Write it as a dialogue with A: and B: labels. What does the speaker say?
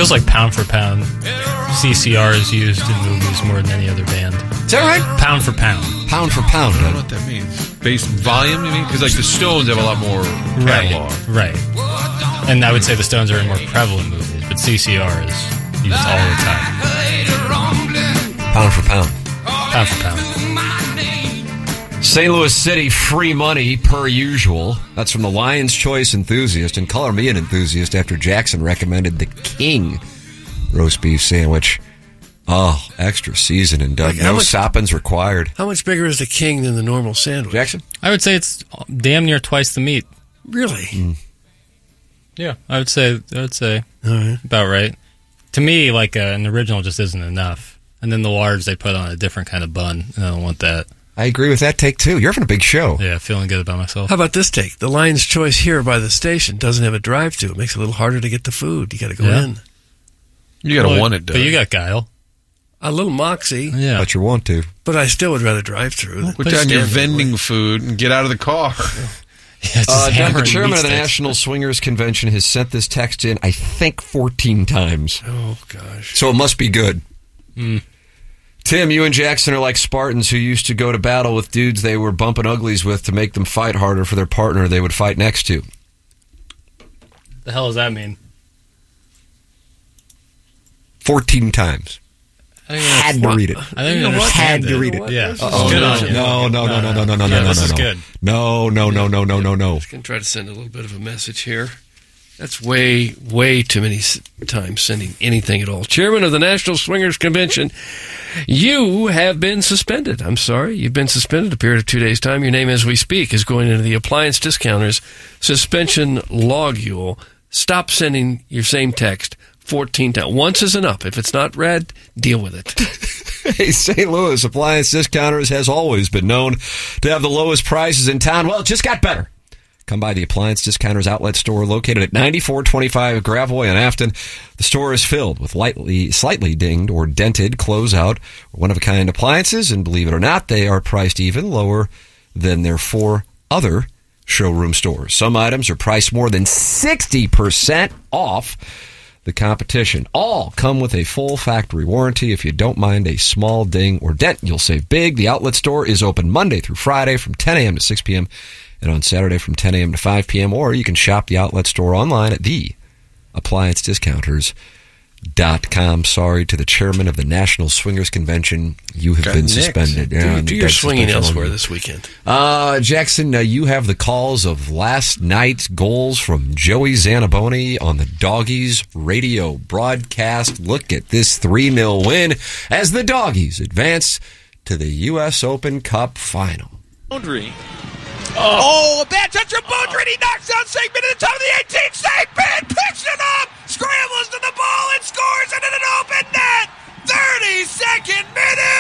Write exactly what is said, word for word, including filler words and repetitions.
A: feels like pound for pound, C C R is used in movies more than any other band.
B: Is that right?
A: Pound for pound.
B: Pound for pound.
C: I don't know what that means. Based volume, you mean? Because like the Stones have a lot more catalog.
A: Right, right. And I would say the Stones are in more prevalent movies, but C C R is used all the time.
B: Pound for pound.
A: Pound for pound.
B: Saint Louis City, free money per usual. That's from the Lion's Choice enthusiast, and color me an enthusiast after Jackson recommended the King roast beef sandwich. Oh, extra seasoning done.
D: Like,
B: no
D: much,
B: soppins required.
D: How much bigger is the King than the normal sandwich?
B: Jackson?
A: I would say it's damn near twice the meat.
D: Really?
B: Mm.
A: Yeah, I would say I would say
D: All right.
A: about right. To me, like uh, an original just isn't enough. And then the large they put on a different kind of bun, and I don't want that.
B: I agree with that take, too. You're having a big show.
A: Yeah, feeling good about myself.
D: How about this take? The Lion's Choice here by the station doesn't have a drive-thru. It makes it a little harder to get the food. You got to go
A: Yeah.
D: in.
C: You got to
A: Well,
C: want it done.
A: But you got guile.
D: A little moxie,
A: Yeah.
B: But you want to.
D: but I still would rather drive-thru.
C: Put down your vending food and get out of the car.
A: Yeah, it's
B: Uh,
A: just
B: Doug, the
A: hammering
B: chairman
A: meat
B: of the
A: sticks.
B: National Swingers Convention has sent this text in, I think, fourteen times.
D: Oh, gosh.
B: So it must be good.
A: Mm.
B: Tim, you and Jackson are like Spartans who used to go to battle with dudes they were bumping uglies with to make them fight harder for their partner they would fight next to.
A: The hell does that mean?
B: fourteen times.
A: I think
B: Had to
A: that's-
B: read it.
A: I think
D: You know what?
B: Had to
D: You know
B: read it.
D: what?
A: Yeah.
D: This is
B: Uh-oh.
A: Good
D: good.
A: on you.
B: No, no, no, no, no, no, no,
A: Yeah,
B: no,
A: this
B: no,
A: is
B: no.
A: good.
B: No, no, no, no, no, no, no.
D: Just going to try to send a little bit of a message here. That's way, way too many s- times sending anything at all. Chairman of the National Swingers Convention, you have been suspended. I'm sorry. You've been suspended a period of two days' time. Your name as we speak is going into the Appliance Discounters suspension logule. Stop sending your same text fourteen times. Once is enough. If it's not read, deal with it.
B: Hey, Saint Louis Appliance Discounters has always been known to have the lowest prices in town. Well, it just got better. Come by the Appliance Discounters outlet store located at ninety-four twenty-five Gravois in Afton. The store is filled with lightly, slightly dinged or dented closeout or one-of-a-kind appliances, and believe it or not, they are priced even lower than their four other showroom stores. Some items are priced more than sixty percent off the competition. All come with a full factory warranty. If you don't mind a small ding or dent, you'll save big. The outlet store is open Monday through Friday from ten a.m. to six p.m. and on Saturday from ten a.m. to five p.m. Or you can shop the outlet store online at the appliance discounters dot com. Sorry to the chairman of the National Swingers Convention. You have
C: Got
B: been
C: nicked.
B: suspended.
D: Do,
B: Yeah,
D: do your
B: that's
D: swinging
B: suspension
D: elsewhere
B: only.
D: this weekend.
B: Uh, Jackson, uh, you have the calls of last night's goals from Joey Zanaboni on the Doggies radio broadcast. Look at this three nil win as the Doggies advance to the U S Open Cup final.
E: Boundary. Oh, a bad touch from Boundary. He knocks down Sigmund at the top of the eighteenth. Sigmund picks it up.